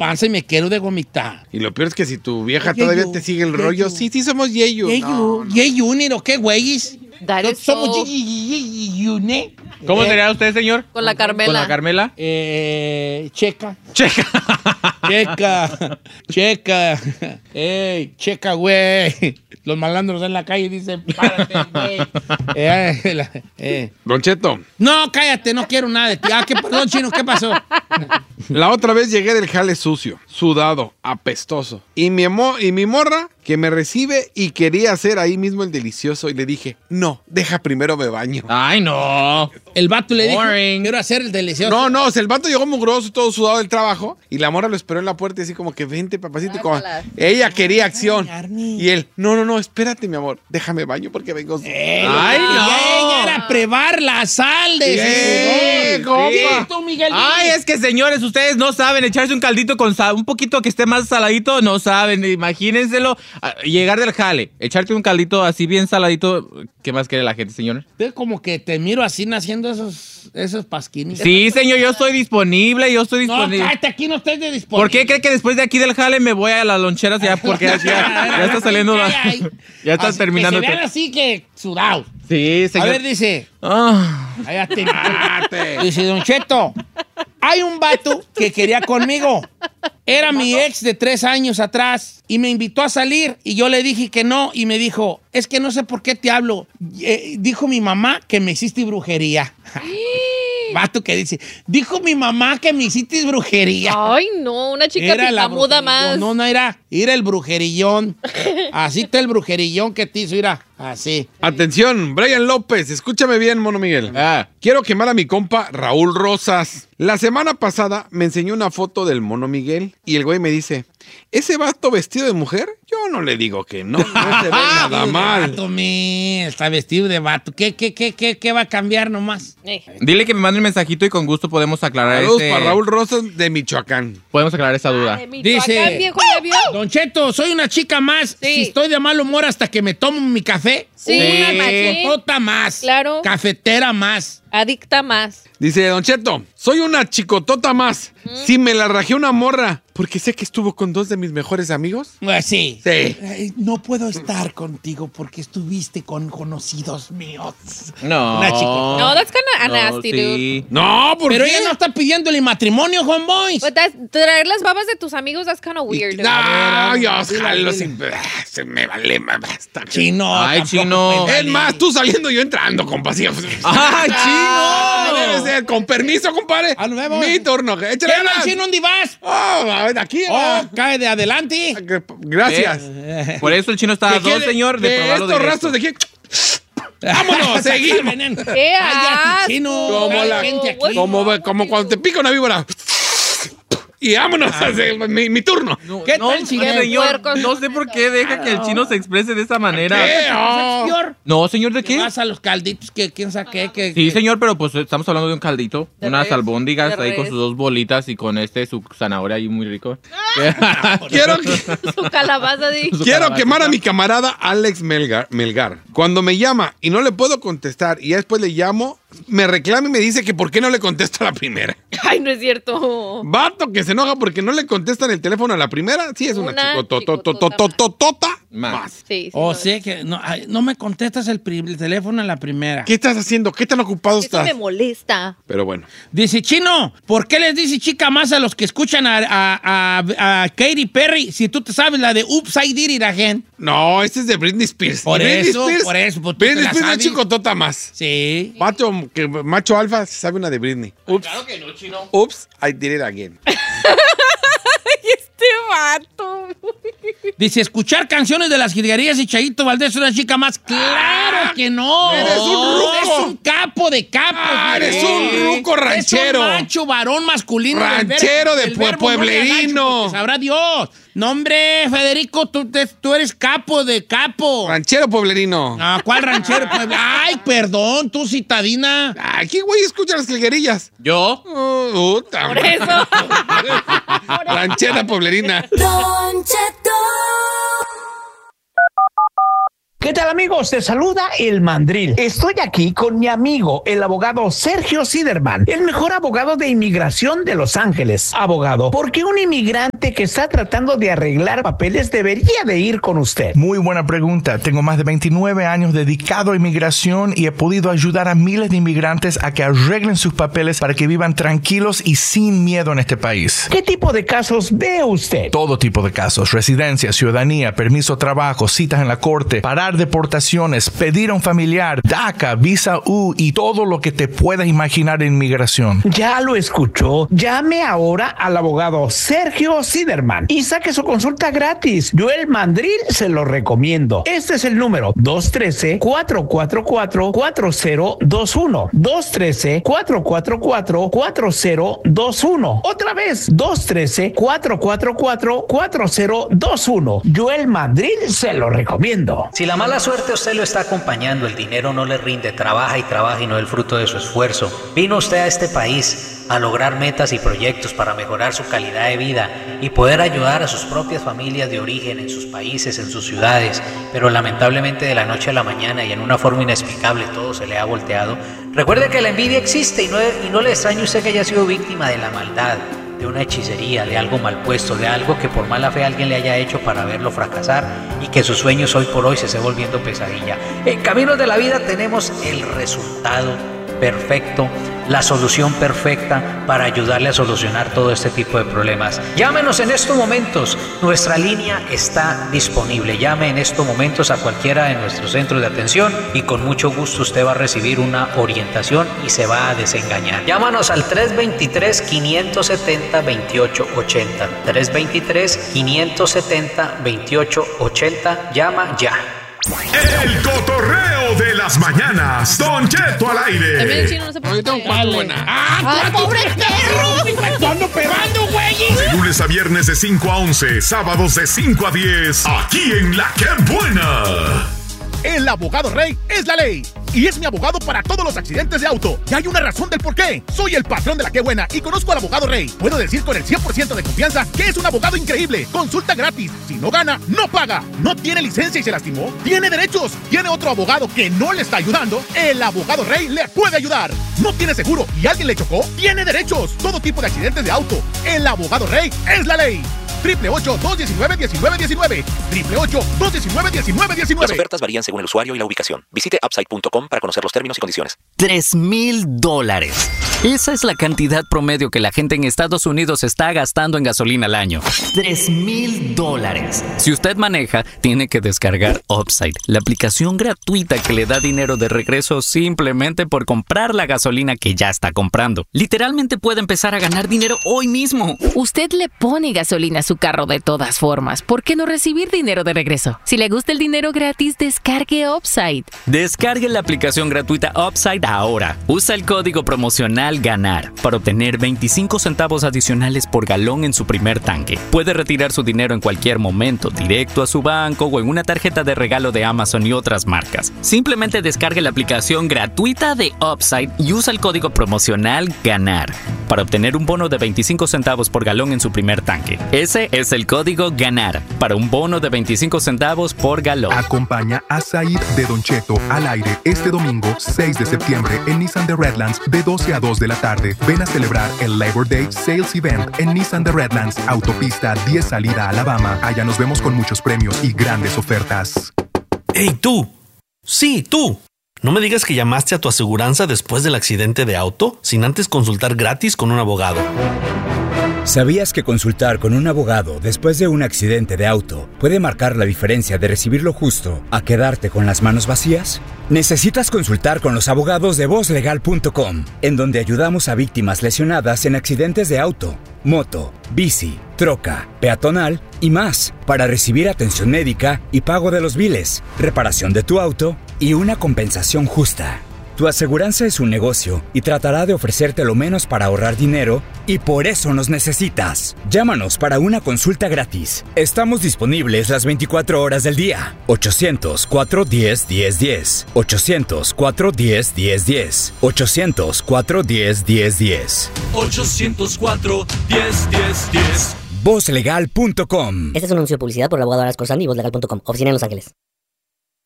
panza y me quiero de vomitar. Y lo peor es que si tu vieja todavía te sigue el rollo, sí somos yeyu. Yeyunir, ¿o qué, güeyes? Somos yeyune. ¿Cómo sería usted, señor? Con la Carmela. ¿Con la Carmela? Checa. Ey, checa, güey. Los malandros en la calle dicen, párate, güey. Don Cheto. No, cállate, no quiero nada de ti. Perdón, Chino, ¿qué pasó? La otra vez llegué del jale sucio, sudado, apestoso. Y mi morra que me recibe y quería hacer ahí mismo el delicioso. Y le dije, no, deja primero me baño. Ay, no. El vato le dijo, quiero hacer el delicioso. No, o sea, el vato llegó mugroso, todo sudado del trabajo. Y la morra lo esperó en la puerta y así como que, vente, papacito. Ella quería acción. Y él, no, espérate, mi amor. Déjame baño porque vengo. Ay, no. Ella era prevar la sal de su compa. Sí, tú, Miguel. Ay, es que, señores, ustedes no saben echarse un caldito con sal, un poquito que esté más saladito, no saben. Imagínenselo. Llegar del jale, echarte un caldito así bien saladito. ¿Qué más quiere la gente, señor? Yo como que te miro así haciendo esos pasquines. Sí, señor, yo estoy disponible, No, cállate, aquí no estés de disponible. ¿Por qué cree que después de aquí del jale me voy a las loncheras ya? Porque ya está saliendo ya está terminando. Que se vean así que sudado. Sí, señor. A ver, dice. Dice, Don Cheto, hay un vato que quería conmigo. Era mi ex de 3 años atrás y me invitó a salir y yo le dije que no y me dijo, es que no sé por qué te hablo. Dijo mi mamá que me hiciste brujería. Vato que dice, dijo mi mamá que me hiciste brujería. Ay, no, una chica picamuda más. No, era el brujerillón. Así está el brujerillón que te hizo, mira, así. Atención, Brian López, escúchame bien, mono Miguel. Quiero quemar a mi compa Raúl Rosas. La semana pasada me enseñó una foto del mono Miguel y el güey me dice, ¿ese vato vestido de mujer? Yo no le digo que no se ve nada mal. Vato, está vestido de vato. ¿Qué va a cambiar nomás? Dile que me mande un mensajito y con gusto podemos aclarar Saludos para Raúl Rosas de Michoacán. Podemos aclarar esa duda. Dice, viejo, Don Cheto, soy una chica más. Sí. Si estoy de mal humor hasta que me tomo mi café, Sí. una chicotota más. Claro. Cafetera más. Adicta más. Dice, Don Cheto, soy una chicotota más. Si me la rajé una morra, porque sé que estuvo con 2 de mis mejores amigos. Pues sí. Sí. No puedo estar contigo porque estuviste con conocidos míos. No. Una chicotota. No, that's kind of nasty, dude. No, ¿por Pero qué? ella no está pidiéndole matrimonio, homeboys. But traer las babas de tus amigos, that's kind of weird. No, yo Dile. jalo sin... Se me vale, basta. Chino. Ay, tampoco Chino. me Es vale. más, tú saliendo, yo entrando, compa. Sí. ¡Ay, Chino! Debe ser. Con permiso, compadre. Nos vemos. Mi turno. Échale ¿Qué ganas. onda, Chino? ¿Dónde vas? A ver, aquí. va. Cae de adelante. Gracias. Por eso el chino está a ¿Qué 2, quiere? señor, de probarlo estos directo. rastros de aquí. ¡Vámonos! ¡Seguimos! ¡Qué Cállate, Chino. Como Hay la- gente aquí. Como cuando te pica una víbora. Y vámonos, mi turno. ¿Qué No, tal, Chino? señor, Puercos. no sé por qué deja que el chino se exprese de esa manera. ¿Qué? Señor, No, señor, ¿de qué? vas a los calditos que quién sabe qué. Sí, señor, pero pues estamos hablando de un caldito, De unas res, albóndigas de ahí con res. sus 2 bolitas y con su zanahoria ahí muy rico. Su calabaza, di. Quiero quemar a mi camarada Alex Melgar. Cuando me llama y no le puedo contestar y ya después le llamo, me reclama y me dice que por qué no le contesto a la primera. Ay, no es cierto. Vato que se enoja porque no le contestan el teléfono a la primera, sí es una Una chicotototototota Más. Sí, O sea que no me contestas el teléfono en la primera. ¿Qué estás haciendo? ¿Qué tan ocupado Eso estás? me molesta. Pero bueno. Dice, Chino, ¿por qué les dice chica más a los que escuchan a Katy Perry si tú te sabes la de Oops, I Did It Again? No, este es de Britney Spears. Por Britney eso, Spears, pues, tú te Britney la Spears es sabes. chicotota más. Sí. Macho alfa se sabe una de Britney. Oops, Claro que no, chino. oops, I did it again. Este vato. Dice, escuchar canciones de las jilguerías y Chayito Valdés es una chica más. ¡Claro que no! ¡Eres un ruco! Es un capo de capos. ¡Eres güey. un ruco ranchero! Es un macho varón masculino. Ranchero de del verbo pueblerino. no le agacho, sabrá Dios. No, hombre, Federico, tú eres capo de capo. Ranchero pueblerino. Ah, ¿cuál ranchero? Ay, perdón, tú citadina. Ay, ¿qué güey escucha las jilguerillas? ¿Yo? Puta Por madre. eso. Ranchera pueblerina. Don Cheto. ¿Qué tal, amigos? Te saluda el Mandril. Estoy aquí con mi amigo, el abogado Sergio Siderman, el mejor abogado de inmigración de Los Ángeles. Abogado, ¿por qué un inmigrante migrante que está tratando de arreglar papeles debería de ir con usted? Muy buena pregunta. Tengo más de 29 años dedicado a inmigración y he podido ayudar a miles de inmigrantes a que arreglen sus papeles para que vivan tranquilos y sin miedo en este país. ¿Qué tipo de casos ve usted? Todo tipo de casos: residencia, ciudadanía, permiso de trabajo, citas en la corte, parar deportaciones, pedir a un familiar, DACA, visa U y todo lo que te puedas imaginar en inmigración. Ya lo escuchó. Llame ahora al abogado Sergio Siderman y saque su consulta gratis. Joel Mandril se lo recomiendo. Este es el número 213-444-4021. 213-444-4021. Otra vez, 213-444-4021. Joel Mandril se lo recomiendo. Si la mala suerte a usted lo está acompañando, el dinero no le rinde, trabaja y trabaja y no es el fruto de su esfuerzo. Vino usted a este país a lograr metas y proyectos para mejorar su calidad de vida y poder ayudar a sus propias familias de origen en sus países, en sus ciudades, pero lamentablemente de la noche a la mañana y en una forma inexplicable todo se le ha volteado. Recuerde que la envidia existe y no le extrañe usted que haya sido víctima de la maldad, de una hechicería, de algo mal puesto, de algo que por mala fe alguien le haya hecho para verlo fracasar y que sus sueños hoy por hoy se esté volviendo pesadilla. En Caminos de la Vida tenemos el resultado perfecto, la solución perfecta para ayudarle a solucionar todo este tipo de problemas. Llámenos en estos momentos, nuestra línea está disponible. Llame en estos momentos a cualquiera de nuestros centros de atención y con mucho gusto usted va a recibir una orientación y se va a desengañar. Llámanos al 323-570-2880. 323-570-2880. Llama ya. El cotorreo de las mañanas. Don Cheto al También el aire. chino no se puede. Ahorita un cuatro buena. ¡Ah, pobre perro! ¡Ando pegando, güey! De lunes a viernes de 5 a 11, sábados de 5 a 10, aquí en La Que Buena. El abogado Rey es la ley y es mi abogado para todos los accidentes de auto. Y hay una razón del por qué. Soy el patrón de La Que Buena y conozco al abogado Rey. Puedo decir con el 100% de confianza que es un abogado increíble. Consulta gratis. Si no gana, no paga. No tiene licencia y se lastimó, tiene derechos. Tiene otro abogado que no le está ayudando. El abogado Rey le puede ayudar. No tiene seguro y alguien le chocó, tiene derechos. Todo tipo de accidentes de auto. El abogado Rey es la ley. 888-219-1919. 888-219-1919. Las ofertas varían según el usuario y la ubicación. Visite upside.com para conocer los términos y condiciones. $3,000. Esa es la cantidad promedio que la gente en Estados Unidos está gastando en gasolina al año. $3,000. Si usted maneja, tiene que descargar Upside, la aplicación gratuita que le da dinero de regreso simplemente por comprar la gasolina que ya está comprando. Literalmente puede empezar a ganar dinero hoy mismo. Usted le pone gasolina a su carro de todas formas. ¿Por qué no recibir dinero de regreso? Si le gusta el dinero gratis, descargue Upside. Descargue la aplicación gratuita Upside ahora. Usa el código promocional GANAR para obtener 25 centavos adicionales por galón en su primer tanque. Puede retirar su dinero en cualquier momento, directo a su banco o en una tarjeta de regalo de Amazon y otras marcas. Simplemente descargue la aplicación gratuita de Upside y usa el código promocional GANAR para obtener un bono de 25 centavos por galón en su primer tanque. Ese es el código GANAR para un bono de 25 centavos por galón. Acompaña a Said de Don Cheto al aire este domingo 6 de septiembre en Nissan The Redlands de 12 a 2 de la tarde. Ven a celebrar el Labor Day Sales Event en Nissan The Redlands, autopista 10 salida a Alabama. Allá nos vemos con muchos premios y grandes ofertas. ¡Ey, tú! Sí, tú. No me digas que llamaste a tu aseguranza después del accidente de auto sin antes consultar gratis con un abogado. ¿Sabías que consultar con un abogado después de un accidente de auto puede marcar la diferencia de recibir lo justo a quedarte con las manos vacías? Necesitas consultar con los abogados de VozLegal.com, en donde ayudamos a víctimas lesionadas en accidentes de auto, moto, bici, troca, peatonal y más, para recibir atención médica y pago de los biles, reparación de tu auto y una compensación justa. Tu aseguranza es un negocio y tratará de ofrecerte lo menos para ahorrar dinero, y por eso nos necesitas. Llámanos para una consulta gratis. Estamos disponibles las 24 horas del día. 800-410-1010. 800-410-1010. 800-410-1010. 804-1010-10. VozLegal.com. Este es un anuncio de publicidad por el abogado Aras Corsandi y VozLegal.com. Oficina en Los Ángeles.